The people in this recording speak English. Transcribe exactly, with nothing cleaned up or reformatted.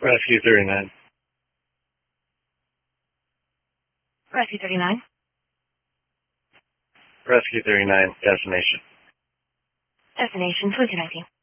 Rescue thirty-nine. Rescue thirty-nine. Rescue thirty-nine, destination. Destination, please connect you.